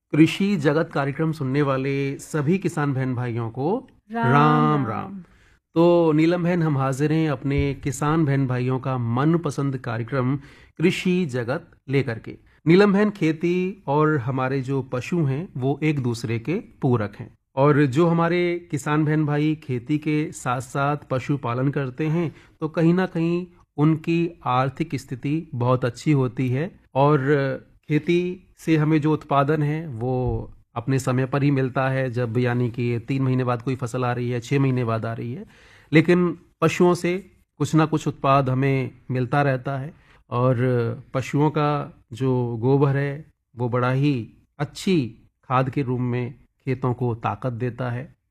कृषि जगत कार्यक्रम सुनने वाले सभी किसान बहन भाइयों को राम राम राम। राम। तो नीलम बहन, हम हाजिर हैं अपने किसान बहन भाइयों का मनपसंद कार्यक्रम कृषि जगत लेकर के। नीलम बहन, खेती और हमारे जो पशु हैं वो एक दूसरे के पूरक हैं, और जो हमारे किसान बहन भाई खेती के साथ साथ पशुपालन करते हैं तो कहीं ना कहीं उनकी आर्थिक स्थिति बहुत अच्छी होती है, और खेती से हमें जो उत्पादन है वो अपने समय पर ही मिलता है, जब यानी कि 3 महीने बाद कोई फसल आ रही है, 6 महीने बाद आ रही है। लेकिन पशुओं से कुछ ना कुछ उत्पाद हमें मिलता रहता है, और पशुओं का जो गोबर है वो बड़ा ही अच्छी खाद के रूप में खेतों को ताकत देता है।